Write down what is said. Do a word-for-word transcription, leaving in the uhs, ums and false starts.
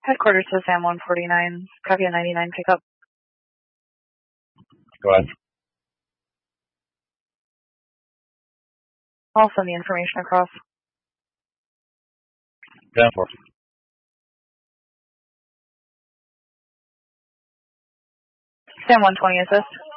Headquarters to Sam one forty-nine, copy a ninety-nine pickup. Go ahead. I'll send the information across. ten four. Sam one twenty assist.